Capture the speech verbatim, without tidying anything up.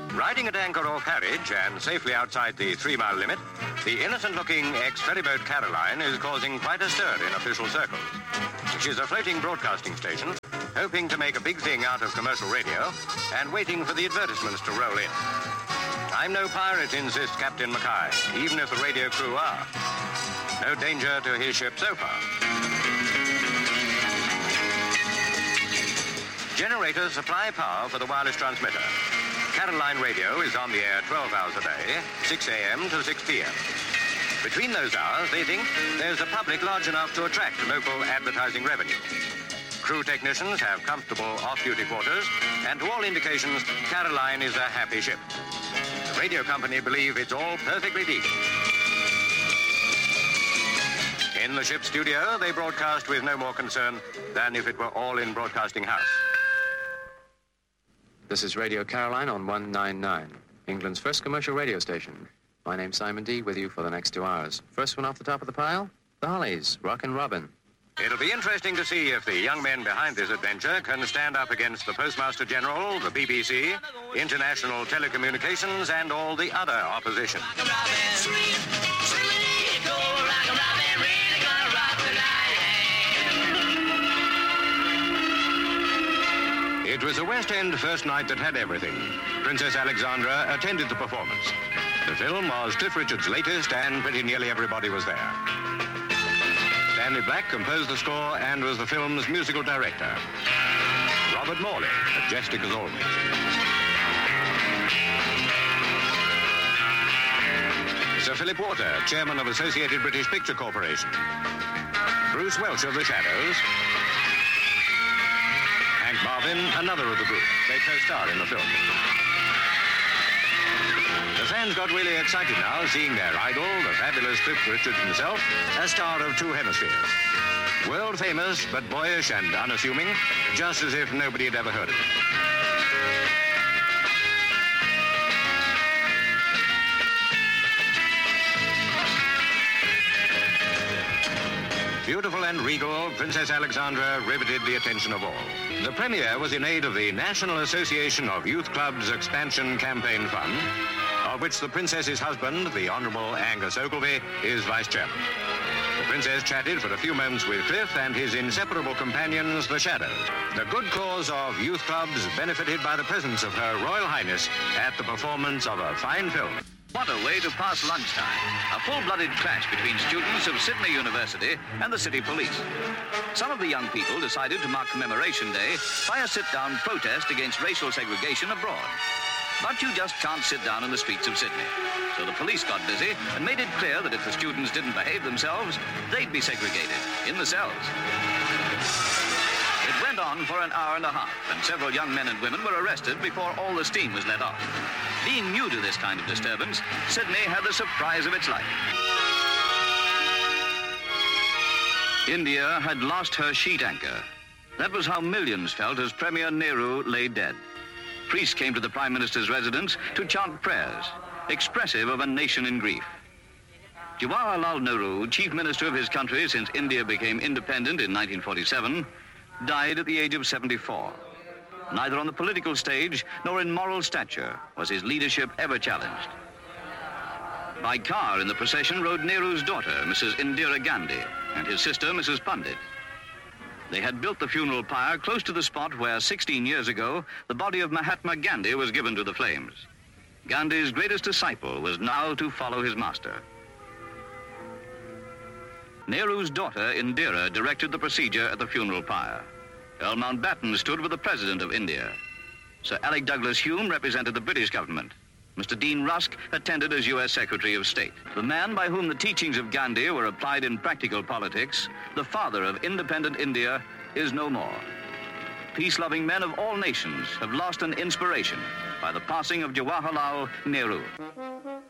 Riding at anchor or carriage and safely outside the three-mile limit, the innocent-looking ex-ferryboat Caroline is causing quite a stir in official circles. She's a floating broadcasting station, hoping to make a big thing out of commercial radio and waiting for the advertisements to roll in. I'm no pirate, insists Captain Mackay, even if the radio crew are. No danger to his ship so far. Generators supply power for the wireless transmitter. Caroline Radio is on the air twelve hours a day, six a.m. to six p.m. Between those hours, they think there's a public large enough to attract local advertising revenue. Crew technicians have comfortable off-duty quarters, and to all indications, Caroline is a happy ship. The radio company believe it's all perfectly decent. In the ship studio, they broadcast with no more concern than if it were all in Broadcasting House. This is Radio Caroline on one ninety-nine, England's first commercial radio station. My name's Simon D, with you for the next two hours. First one off the top of the pile, the Hollies, Rockin' Robin. It'll be interesting to see if the young men behind this adventure can stand up against the Postmaster General, the B B C, International Telecommunications, and all the other opposition. It was a West End first night that had everything. Princess Alexandra attended the performance. The film was Cliff Richard's latest, and pretty nearly everybody was there. Stanley Black composed the score and was the film's musical director. Robert Morley, majestic as always. Sir Philip Warter, chairman of Associated British Picture Corporation. Bruce Welch of The Shadows. Hank Marvin, another of the group. They co-star in the film. The fans got really excited now, seeing their idol, the fabulous Cliff Richard himself, a star of two hemispheres. World famous, but boyish and unassuming, just as if nobody had ever heard of him. Beautiful and regal, Princess Alexandra riveted the attention of all. The premiere was in aid of the National Association of Youth Clubs Expansion Campaign Fund, of which the Princess's husband, the Honourable Angus Ogilvy, is vice chairman. The Princess chatted for a few moments with Cliff and his inseparable companions, the Shadows. The good cause of youth clubs benefited by the presence of Her Royal Highness at the performance of a fine film. What a way to pass lunchtime. A full-blooded clash between students of Sydney University and the city police. Some of the young people decided to mark Commemoration Day by a sit-down protest against racial segregation abroad. But you just can't sit down in the streets of Sydney. So the police got busy and made it clear that if the students didn't behave themselves, they'd be segregated in the cells. It went on for an hour and a half, and several young men and women were arrested before all the steam was let off. Being new to this kind of disturbance, Sydney had the surprise of its life. India had lost her sheet anchor. That was how millions felt as Premier Nehru lay dead. Priests came to the Prime Minister's residence to chant prayers, expressive of a nation in grief. Jawaharlal Nehru, chief minister of his country since India became independent in nineteen forty-seven, died at the age of seventy-four. Neither on the political stage nor in moral stature was his leadership ever challenged. By car in the procession rode Nehru's daughter, Missus Indira Gandhi, and his sister, Missus Pandit. They had built the funeral pyre close to the spot where sixteen years ago, the body of Mahatma Gandhi was given to the flames. Gandhi's greatest disciple was now to follow his master. Nehru's daughter, Indira, directed the procedure at the funeral pyre. Earl Mountbatten stood with the President of India. Sir Alec Douglas Hume represented the British government. Mister Dean Rusk attended as U S Secretary of State. The man by whom the teachings of Gandhi were applied in practical politics, the father of independent India, is no more. Peace-loving men of all nations have lost an inspiration by the passing of Jawaharlal Nehru.